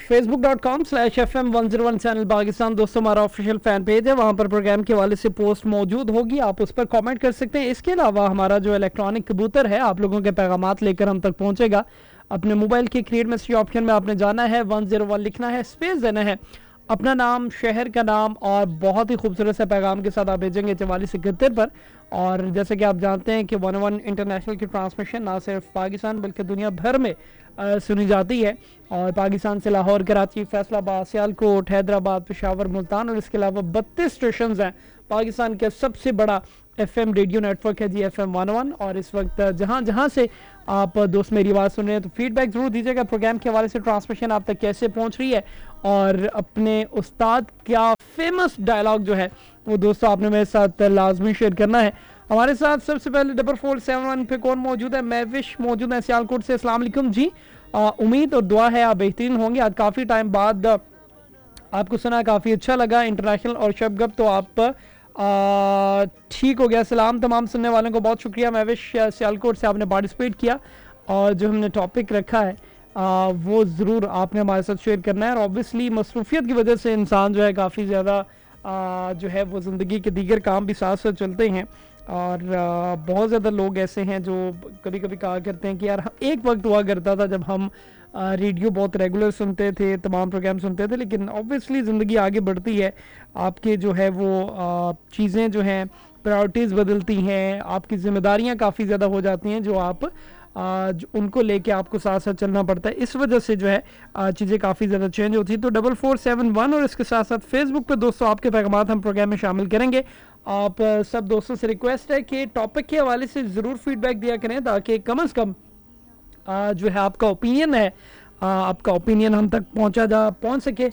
facebook.com/FM101 channel Pakistan दोस्तों हमारा official fan page है, वहाँ पर प्रोग्राम के हवाले से पोस्ट मौजूद होगी, आप उस पर कमेंट कर सकते हैं। इसके अलावा हमारा जो इलेक्ट्रॉनिक कबूतर है आप लोगों के पैगामात लेकर हम तक पहुँचेगा। अपने मोबाइल के क्रिएट मैसेज ऑप्शन में आपने जाना है, 101 लिखना है, स्पेस देना है, अपना नाम, शहर का नाम और बहुत ही खूबसूरत से पैगाम के साथ आप भेजेंगे 4471 पर। और जैसे कि आप जानते हैं कि 101 इंटरनेशनल की ट्रांसमिशन ना सिर्फ पाकिस्तान बल्कि दुनिया भर में सुनी जाती है, और पाकिस्तान से लाहौर, कराची, फैसलाबाद, सियालकोट, हैदराबाद, पेशावर, मुल्तान और इसके अलावा 32 स्टेशंस हैं। पाकिस्तान का सबसे बड़ा FM रेडियो नेटवर्क है जी FM 101। और इस वक्त जहाँ जहाँ से आप दोस्त मेरी आवाज़ सुन रहे हैं तो फीडबैक ज़रूर दीजिएगा प्रोग्राम के हवाले से, ट्रांसमिशन आप तक कैसे पहुँच रही है, और अपने उस्ताद क्या फेमस डायलॉग जो है वो दोस्तों आपने मेरे साथ लाजमी शेयर करना है। हमारे साथ सबसे पहले 4471 पे कौन मौजूद है? महविश मौजूद है सियालकोट से। अस्सलाम वालेकुम जी। उम्मीद और दुआ है आप बेहतरीन होंगे। आज काफ़ी टाइम बाद आपको सुना, काफ़ी अच्छा लगा। इंटरनेशनल और शब गप तो आप ठीक हो गया। सलाम तमाम सुनने वालों को, बहुत शुक्रिया। महविश सियालकोट से आपने पार्टिसिपेट किया, और जो हमने टॉपिक रखा है वो ज़रूर आपने हमारे साथ शेयर करना है। और ऑब्वियसली मसरूफियत की वजह से इंसान जो है काफ़ी ज़्यादा जो है वो ज़िंदगी के दीगर काम भी साथ साथ चलते हैं, और बहुत ज़्यादा लोग ऐसे हैं जो कभी कभी कहा करते हैं कि यार एक वक्त हुआ करता था जब हम रेडियो बहुत रेगुलर सुनते थे, तमाम प्रोग्राम सुनते थे, लेकिन ऑब्वियसली ज़िंदगी आगे बढ़ती है, आपके जो है वो चीज़ें जो हैं प्रायोरिटीज़ बदलती हैं, आपकी ज़िम्मेदारियां काफ़ी ज़्यादा हो जाती हैं जो आप उनको लेके आपको साथ साथ चलना पड़ता है। इस वजह से जो है चीज़ें काफ़ी ज़्यादा चेंज होती है। तो 4471 और इसके साथ साथ फेसबुक पे दोस्तों आपके पैगामात हम प्रोग्राम में शामिल करेंगे। आप सब दोस्तों से रिक्वेस्ट है कि टॉपिक के हवाले से ज़रूर फीडबैक दिया करें, ताकि कम से कम जो है आपका ओपिनियन है, आपका ओपिनियन हम तक पहुंच सके।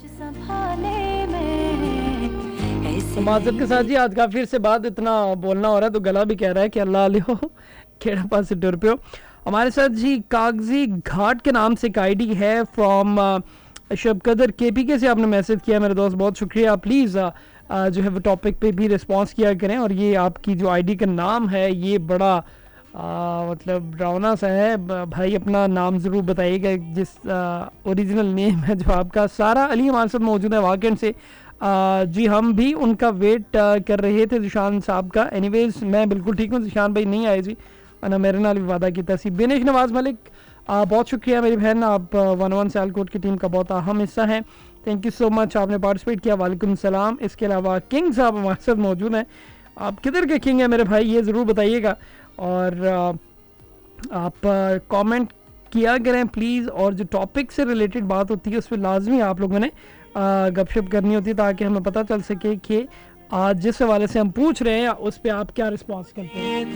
तो माज़रत के साथ जी आज काफ़ी से बाद इतना बोलना हो रहा है तो गला भी कह रहा है कि अल्लाह लियो केड़ा पास टुर पे हो। हमारे साथ जी कागजी घाट के नाम से एक आईडी है फ्रॉम शब कदर KPK से आपने मैसेज किया मेरे दोस्त, बहुत शुक्रिया। प्लीज़ जो है वो टॉपिक पे भी रिस्पांस किया करें। और ये आपकी जो आईडी का नाम है ये बड़ा मतलब डरावना सा है भाई, अपना नाम ज़रूर बताइएगा, जिस ओरिजिनल नेम है जो आपका। सारा अली हमारे साथ मौजूद है वाकई से। जी हम भी उनका वेट कर रहे थे जिशान साहब का। एनीवेज मैं बिल्कुल ठीक हूँ, जिशान भाई नहीं आए जी, वरना मेरे नाल भी वादा किया सी। बेनिश नवाज मलिक बहुत शुक्रिया मेरी बहन, आप 101 सियालकोट की टीम का बहुत अहम हिस्सा हैं। थैंक यू सो मच, आपने पार्टिसिपेट किया। वालेकुम सलाम। इसके अलावा किंग साहब हमारे साथ मौजूद हैं। आप किधर के किंग हैं मेरे भाई ये ज़रूर बताइएगा, और आप कमेंट किया करें प्लीज़। और जो टॉपिक से रिलेटेड बात होती है उस पर लाजमी आप लोगों ने गपशप करनी होती है, ताकि हमें पता चल सके कि आज जिस हवाले से हम पूछ रहे हैं उस पर आप क्या रिस्पॉन्स करते हैं।